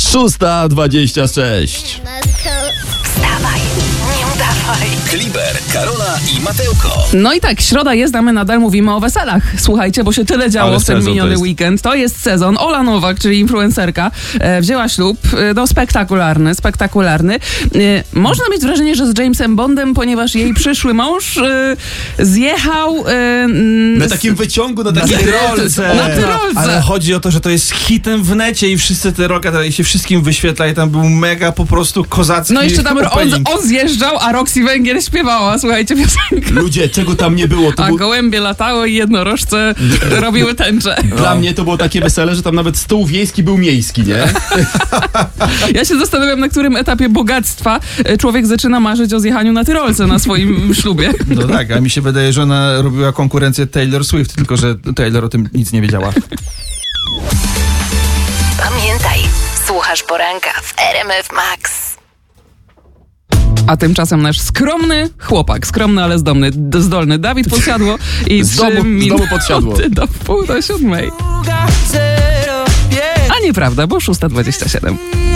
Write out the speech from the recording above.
6:26. Wstawaj, nie udawaj. Kliber, Karola i Mateuko. No i tak, środa jest, a my nadal mówimy o weselach. Słuchajcie, bo się tyle działo Ale w ten sezon miniony to jest. weekend. To jest sezon. Ola Nowak, czyli influencerka, wzięła ślub. No spektakularny. Można mieć wrażenie, że z Jamesem Bondem, ponieważ jej przyszły mąż zjechał... Na takim wyciągu, na takiej tyrolce. Na tyrolce. Ale chodzi o to, że to jest hitem w necie i wszyscy te roka dalej się wszystkim wyświetla i tam był mega po prostu kozacki No jeszcze tam opening. on zjeżdżał, a Roxy Węgiel śpiewała, słuchajcie, piosenkę. Ludzie, czego tam nie było, to A był... gołębie latały i jednorożce robiły tęczę. Dla mnie to było takie wesele, że tam nawet stół wiejski był miejski, nie? Ja się zastanawiam, na którym etapie bogactwa człowiek zaczyna marzyć o zjechaniu na tyrolce na swoim ślubie. No tak, a mi się wydaje, że ona robiła konkurencję Taylor Swift, tylko że Taylor o tym nic nie wiedziała. Pamiętaj, słuchasz poranka w RMF Max. A tymczasem nasz skromny chłopak, skromny, ale zdolny Dawid Podsiadło i Z domu 3 minuty Podsiadło. do 6:30. A nieprawda, bo 6:27.